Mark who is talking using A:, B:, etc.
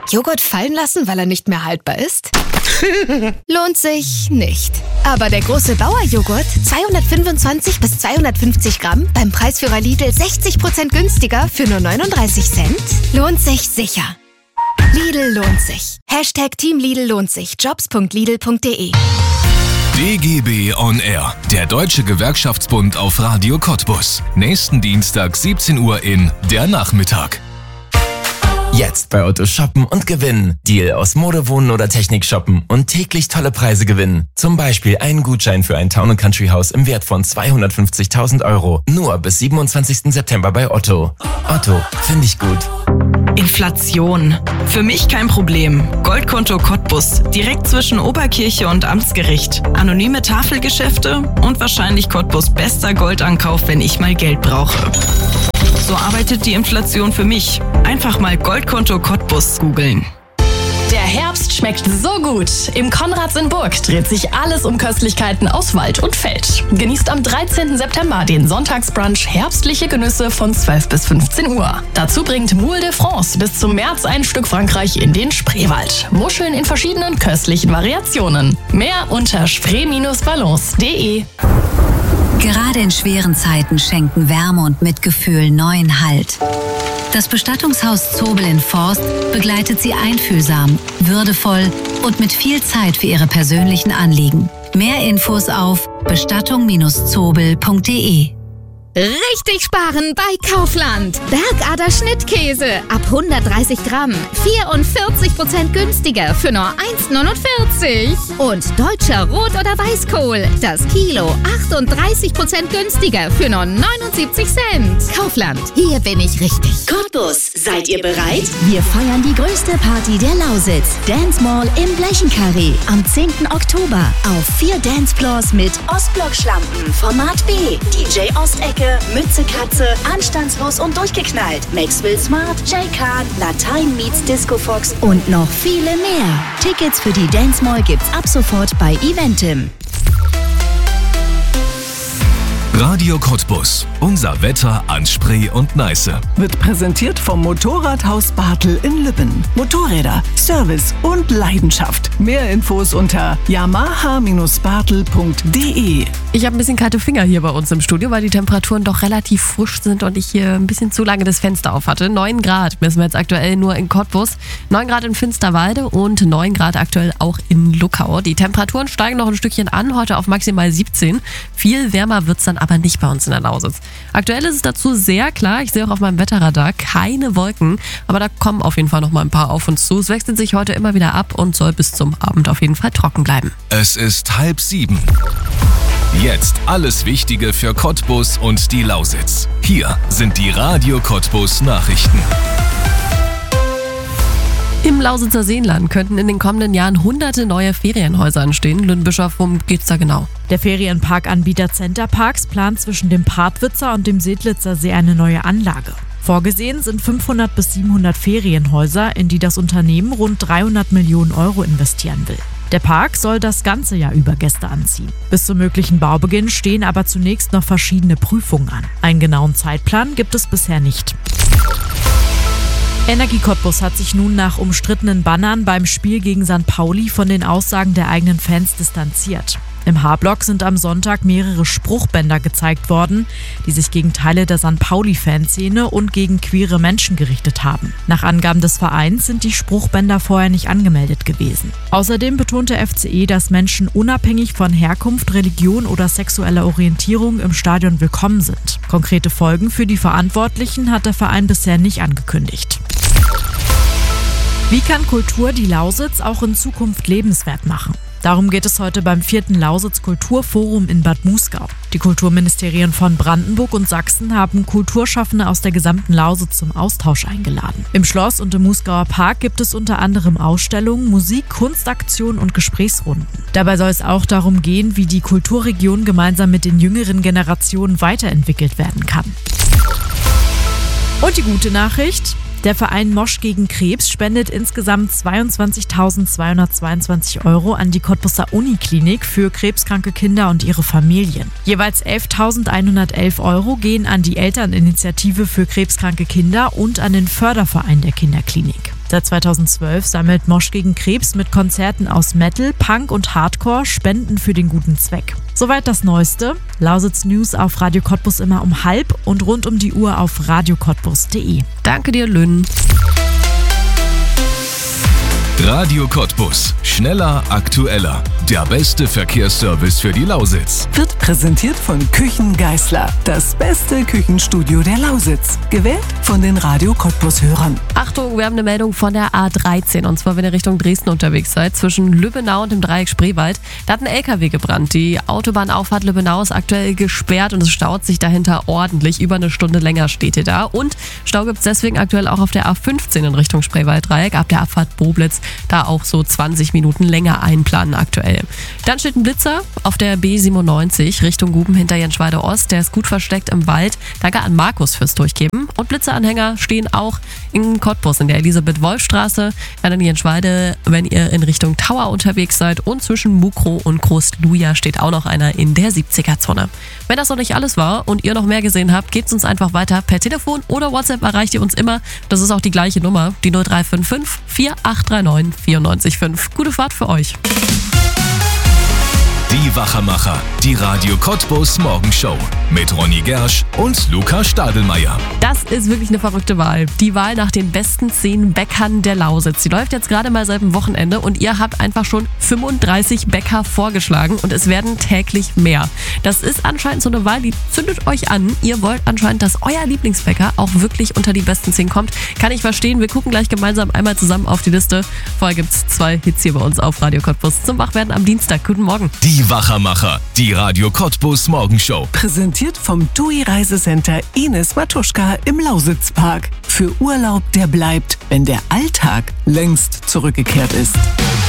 A: Joghurt fallen lassen, weil er nicht mehr haltbar ist? Lohnt sich nicht. Aber der große Bauer-Joghurt, 225 bis 250 Gramm, beim Preisführer Lidl 60% günstiger für nur 39 Cent, lohnt sich sicher. Lidl lohnt sich. #Team Lidl lohnt sich. Jobs.lidl.de.
B: DGB on Air, der Deutsche Gewerkschaftsbund auf Radio Cottbus. Nächsten Dienstag 17 Uhr in Der Nachmittag.
C: Jetzt bei Otto shoppen und gewinnen. Deal aus Mode, Wohnen oder Technik shoppen und täglich tolle Preise gewinnen. Zum Beispiel einen Gutschein für ein Town & Country Haus im Wert von 250.000 €. Nur bis 27. September bei Otto. Otto, finde ich gut.
D: Inflation. Für mich kein Problem. Goldkonto Cottbus. Direkt zwischen Oberkirche und Amtsgericht. Anonyme Tafelgeschäfte und wahrscheinlich Cottbus bester Goldankauf, wenn ich mal Geld brauche. So arbeitet die Inflation für mich. Einfach mal Goldkonto Cottbus googeln.
E: Der Herbst schmeckt so gut. Im Konrads in Burg dreht sich alles um Köstlichkeiten aus Wald und Feld. Genießt am 13. September den Sonntagsbrunch herbstliche Genüsse von 12 bis 15 Uhr. Dazu bringt Moule de France bis zum März ein Stück Frankreich in den Spreewald. Muscheln in verschiedenen köstlichen Variationen. Mehr unter spree-balance.de.
F: Gerade in schweren Zeiten schenken Wärme und Mitgefühl neuen Halt. Das Bestattungshaus Zobel in Forst begleitet Sie einfühlsam, würdevoll und mit viel Zeit für Ihre persönlichen Anliegen. Mehr Infos auf bestattung-zobel.de.
A: Richtig sparen bei Kaufland. Bergader Schnittkäse ab 130 Gramm. 44% günstiger für nur 1,49. Und deutscher Rot- oder Weißkohl. Das Kilo 38% günstiger für nur 79 Cent. Kaufland, hier bin ich richtig.
G: Cottbus, seid ihr bereit? Wir feiern die größte Party der Lausitz. Dance Mall im Blechenkarree am 10. Oktober. Auf 4 Dancefloors mit Ostblock-Schlampen, Format B, DJ Ostecke, Mütze Katze, anstandslos und durchgeknallt, Maxwell Smart, Jay Khan, Latein meets Disco Fox und noch viele mehr. Tickets für die Dance Mall gibt's ab sofort bei Eventim.
B: Radio Cottbus. Unser Wetter an Spree und Neiße.
H: Wird präsentiert vom Motorradhaus Bartel in Lübben. Motorräder, Service und Leidenschaft. Mehr Infos unter yamaha-bartel.de.
I: Ich habe ein bisschen kalte Finger hier bei uns im Studio, weil die Temperaturen doch relativ frisch sind und ich hier ein bisschen zu lange das Fenster auf hatte. 9 Grad messen wir jetzt aktuell nur in Cottbus, 9 Grad in Finsterwalde und 9 Grad aktuell auch in Luckau. Die Temperaturen steigen noch ein Stückchen an, heute auf maximal 17. Viel wärmer wird es dann aber nicht bei uns in der Lausitz. Aktuell ist es dazu sehr klar, ich sehe auch auf meinem Wetterradar keine Wolken, aber da kommen auf jeden Fall noch mal ein paar auf uns zu. Es wechselt sich heute immer wieder ab und soll bis zum Abend auf jeden Fall trocken bleiben.
B: Es ist 6:30. Jetzt alles Wichtige für Cottbus und die Lausitz. Hier sind die Radio Cottbus Nachrichten.
I: Im Lausitzer Seenland könnten in den kommenden Jahren hunderte neue Ferienhäuser entstehen. Lüdenbischof, worum geht's da genau?
J: Der Ferienparkanbieter Centerparks plant zwischen dem Partwitzer und dem Sedlitzer See eine neue Anlage. Vorgesehen sind 500 bis 700 Ferienhäuser, in die das Unternehmen rund 300 Millionen € investieren will. Der Park soll das ganze Jahr über Gäste anziehen. Bis zum möglichen Baubeginn stehen aber zunächst noch verschiedene Prüfungen an. Einen genauen Zeitplan gibt es bisher nicht. Energie Cottbus hat sich nun nach umstrittenen Bannern beim Spiel gegen St. Pauli von den Aussagen der eigenen Fans distanziert. Im H-Block sind am Sonntag mehrere Spruchbänder gezeigt worden, die sich gegen Teile der St. Pauli-Fanszene und gegen queere Menschen gerichtet haben. Nach Angaben des Vereins sind die Spruchbänder vorher nicht angemeldet gewesen. Außerdem betont der FCE, dass Menschen unabhängig von Herkunft, Religion oder sexueller Orientierung im Stadion willkommen sind. Konkrete Folgen für die Verantwortlichen hat der Verein bisher nicht angekündigt. Wie kann Kultur die Lausitz auch in Zukunft lebenswert machen? Darum geht es heute beim 4. Lausitz Kulturforum in Bad Muskau. Die Kulturministerien von Brandenburg und Sachsen haben Kulturschaffende aus der gesamten Lausitz zum Austausch eingeladen. Im Schloss und im Muskauer Park gibt es unter anderem Ausstellungen, Musik, Kunstaktionen und Gesprächsrunden. Dabei soll es auch darum gehen, wie die Kulturregion gemeinsam mit den jüngeren Generationen weiterentwickelt werden kann. Und die gute Nachricht: Der Verein Mosch gegen Krebs spendet insgesamt 22.222 € an die Cottbuser Uniklinik für krebskranke Kinder und ihre Familien. Jeweils 11.111 € gehen an die Elterninitiative für krebskranke Kinder und an den Förderverein der Kinderklinik. Seit 2012 sammelt Mosch gegen Krebs mit Konzerten aus Metal, Punk und Hardcore Spenden für den guten Zweck. Soweit das Neueste. Lausitz News auf Radio Cottbus immer um 12:30 und rund um die Uhr auf radiocottbus.de.
I: Danke dir, Lynn.
B: Radio Cottbus. Schneller, aktueller. Der beste Verkehrsservice für die Lausitz.
H: Wird präsentiert von Küchen Geisler. Das beste Küchenstudio der Lausitz. Gewählt von den Radio Cottbus-Hörern.
I: Achtung, wir haben eine Meldung von der A13. Und zwar, wenn ihr Richtung Dresden unterwegs seid, zwischen Lübbenau und dem Dreieck Spreewald. Da hat ein LKW gebrannt. Die Autobahnauffahrt Lübbenau ist aktuell gesperrt und es staut sich dahinter ordentlich. Über eine Stunde länger steht ihr da. Und Stau gibt es deswegen aktuell auch auf der A15 in Richtung Spreewald-Dreieck. Ab der Abfahrt Boblitz da auch so 20 Minuten länger einplanen aktuell. Dann steht ein Blitzer auf der B97 Richtung Guben hinter Jenschweide Ost. Der ist gut versteckt im Wald. Danke an Markus fürs Durchgeben. Und Blitzeranhänger stehen auch in Cottbus in der Elisabeth-Wolf-Straße. Dann in Jenschweide, wenn ihr in Richtung Tower unterwegs seid. Und zwischen Mukro und Groß-Luja steht auch noch einer in der 70er-Zone. Wenn das noch nicht alles war und ihr noch mehr gesehen habt, gebt uns einfach weiter per Telefon oder WhatsApp erreicht ihr uns immer. Das ist auch die gleiche Nummer, die 0355 4839 94.5. Gute Fahrt für euch.
B: Die Wachermacher, die Radio Cottbus Morgenshow mit Ronny Gersch und Luca Stadelmeier.
I: Das ist wirklich eine verrückte Wahl. Die Wahl nach den besten 10 Bäckern der Lausitz. Die läuft jetzt gerade mal seit dem Wochenende und ihr habt einfach schon 35 Bäcker vorgeschlagen und es werden täglich mehr. Das ist anscheinend so eine Wahl, die zündet euch an. Ihr wollt anscheinend, dass euer Lieblingsbäcker auch wirklich unter die besten 10 kommt. Kann ich verstehen. Wir gucken gleich gemeinsam einmal zusammen auf die Liste. Vorher gibt es 2 Hits hier bei uns auf Radio Cottbus zum Wachwerden am Dienstag. Guten Morgen.
B: Die Wachermacher, die Radio Cottbus Morgenshow.
H: Präsentiert vom TUI Reisecenter Ines Matuschka im Lausitzpark. Für Urlaub, der bleibt, wenn der Alltag längst zurückgekehrt ist.